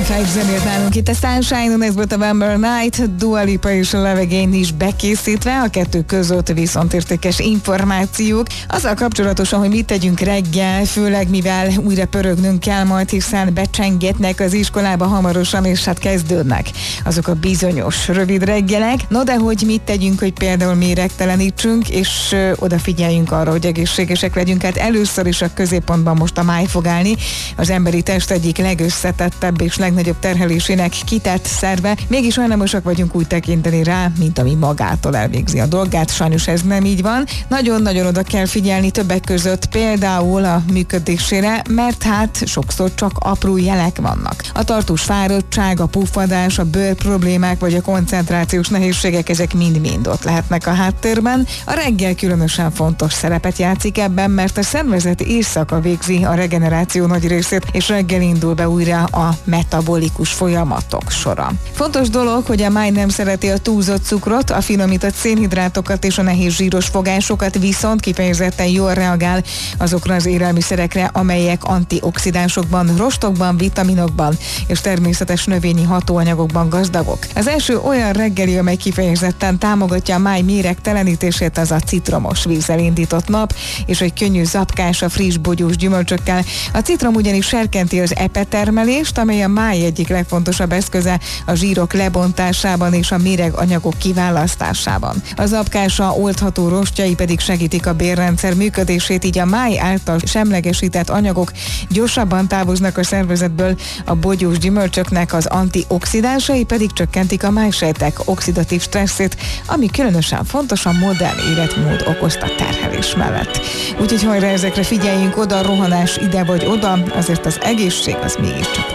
sokáig zenélt nálunk itt a Sunshine on Expo November Night, Dua Lipa és a Levegén is bekészítve, a kettő között viszont értékes információk. Azzal kapcsolatosan, hogy mit tegyünk reggel, főleg mivel újra pörögnünk kell majd, hiszen becsengetnek az iskolába hamarosan, és hát kezdődnek azok a bizonyos rövid reggelek. No de hogy mit tegyünk, hogy például méregtelenítsünk, és odafigyeljünk arra, hogy egészségesek legyünk. Hát először is a középpontban most a máj fog állni, az emberi test egyik legösszetettebb és legnagyobb terhelésének kitett szerve, mégis hajlamosak vagyunk úgy tekinteni rá, mint ami magától elvégzi a dolgát. Sajnos ez nem így van. Nagyon-nagyon oda kell figyelni többek között például a működésére, mert hát sokszor csak apró jelek vannak. A tartós fáradtság, a puffadás, a bőrproblémák vagy a koncentrációs nehézségek, ezek mind-mind ott lehetnek a háttérben. A reggel különösen fontos szerepet játszik ebben, mert a szervezet éjszaka végzi a regeneráció nagy részét, és reggel indul be újra a metabolikus folyamatok sora. Fontos dolog, hogy a máj nem szereti a túlzott cukrot, a finomított szénhidrátokat és a nehéz zsíros fogásokat, viszont kifejezetten jól reagál azokra az élelmiszerekre, amelyek antioxidánsokban, rostokban, vitaminokban és természetes növényi hatóanyagokban gazdagok. Az első olyan reggeli, amely kifejezetten támogatja a máj méregtelenítését, az a citromos vízzel indított nap, és egy könnyű zapkás a friss bogyós gyümölcsökkel. A citrom ugyanis serkenti az epetermelést, amely a máj egyik legfontosabb eszköze a zsírok lebontásában és a méreg anyagok kiválasztásában. A zapkása oldható rostjai pedig segítik a bélrendszer működését, így a máj által semlegesített anyagok gyorsabban távoznak a szervezetből, a bogyós gyümölcsöknek az antioxidánsai pedig csökkentik a májsejtek oxidatív stresszét, ami különösen fontos a modern életmód okozta terhelés mellett. Úgyhogy hajrá, ezekre figyeljünk oda, rohanás ide vagy oda, azért az egészség az mégiscsak